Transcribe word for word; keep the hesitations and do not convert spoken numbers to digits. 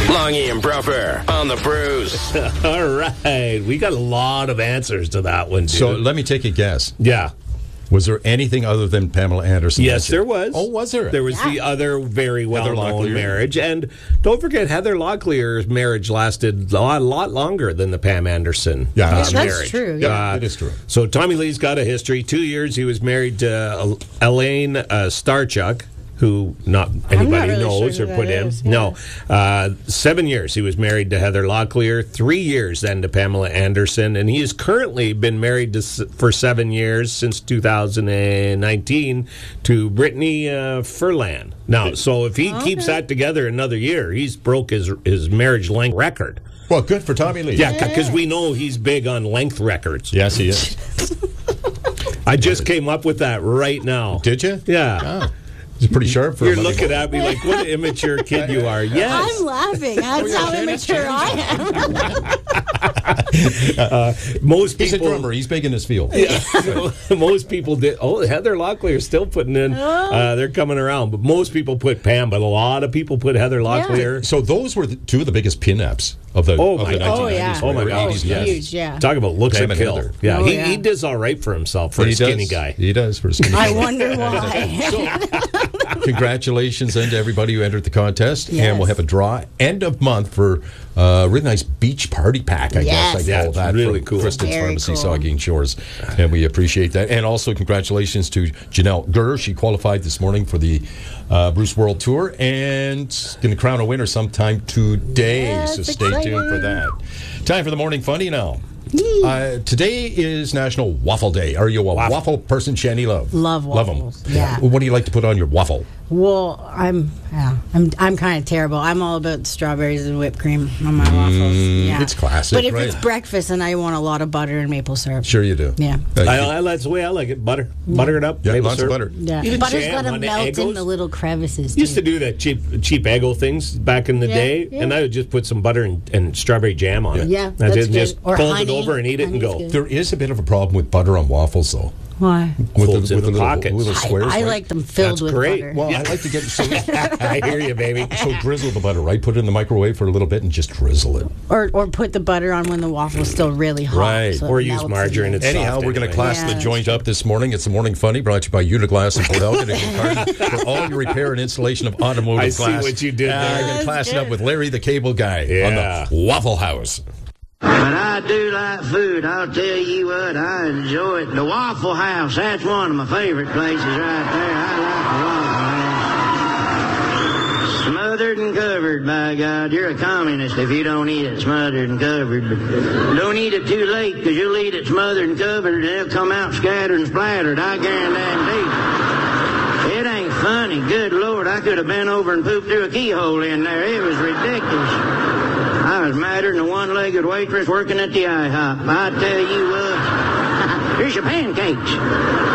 Longy and Bruffer on the Bruce. All right. We got a lot of answers to that one, dude. So let me take a guess. Yeah. Was there anything other than Pamela Anderson? Yes, there was. Oh, was there? There was Yeah. the other very well-known Locklear. marriage. And don't forget, Heather Locklear's marriage lasted a lot, lot longer than the Pam Anderson Yeah, uh, that's marriage. true, yeah. Uh, It is true. So Tommy Lee's got a history. Two years he was married to uh, Elaine uh, Starchuk, who not anybody really knows sure or who put that in. is, yeah. No. Uh, seven years he was married to Heather Locklear. Three years then to Pamela Anderson. And he has currently been married to, for seven years since two thousand nineteen to Brittany uh, Furlan. Now, so if he keeps that together another year, he's broke his, his marriage length record. Well, good for Tommy Lee. Yeah, because we know he's big on length records. Yes, he is. I just came up with that right now. Did you? Yeah. Oh. It's pretty sharp for You're a money looking boy. at me like, what an immature kid you are. Yes. I'm laughing. That's how immature I am. uh, most He's a people, drummer. He's big in his field. Yeah, most people did. Oh, Heather Locklear is still putting in. Uh, they're coming around, but most people put Pam. But a lot of people put Heather Locklear. So those were the, two of the biggest pin-ups of the, Oh of my the God. Oh, nineteen nineties. yeah. Oh my or God, eighties, yes. Huge, yeah. Talk about looks Pam and and kill. Heather. Yeah, Oh, he, yeah. he does all right for himself for He a skinny does. guy. He does for a skinny I guy. wonder why. Congratulations then to everybody who entered the contest. Yes. And we'll have a draw end of month for a really nice beach party pack, I Yes. guess I Yeah, call it's that. really from cool. Kristen's Very Pharmacy, cool. Saugeen Shores. And we appreciate that. And also congratulations to Janelle Gurr. She qualified this morning for the uh, Bruce World Tour and going to crown a winner sometime today. Yes, so stay exciting. tuned for that. Time for the Morning Funny now. Uh, today is National Waffle Day. Are you a waffle, Waffle. person, Shani Love? Love Love waffles. them. Yeah. What do you like to put on your waffle? Well, I'm yeah, I'm I'm kind of terrible. I'm all about strawberries and whipped cream on my waffles. Yeah, it's classic, But if right? it's breakfast, and I want a lot of butter and maple syrup. Sure you do. Yeah. Uh, I, you- I, that's the way I like it. Butter. Butter it up. yeah, maple lots syrup. of butter. Yeah, Even butter's jam got to on the melt in Eggos. the little crevices. Used to too. do that cheap cheap Eggo things back in the Yeah, day, yeah. and I would just put some butter and, and strawberry jam on it. Yeah, And that's just, good. just Or fold honey. it over and eat it and Honey's go. good. There is a bit of a problem with butter on waffles, though. Why? With Folds in the little, pockets. little I, squares. I right? like them filled That's with great. butter. Well, I like to get so, I hear you, baby. so drizzle the butter, right? Put it in the microwave for a little bit and just drizzle it. or or put the butter on when the waffle's still really hot. Right. so it Or use melts in margarine. there. It's Anyhow, soft we're going to anyway. class Yeah, the joint up this morning. It's the Morning Funny, brought to you by Uniglass and Port Elgin and Kincardine for all your repair and installation of automotive I see glass. what you did Uh, there. I'm going to class it up good. with Larry the Cable Guy on Yeah. the Waffle House. But I do like food. I'll tell you what, I enjoy it. The Waffle House, that's one of my favorite places right there. I like the Waffle House. Smothered and covered, by God. You're a communist if you don't eat it smothered and covered. But don't eat it too late, because you'll eat it smothered and covered, and it'll come out scattered and splattered. I guarantee. It ain't funny. Good Lord, I could have been over and pooped through a keyhole in there. It was ridiculous. I was madder than a one-legged waitress working at the IHOP. I tell you what, here's your pancakes.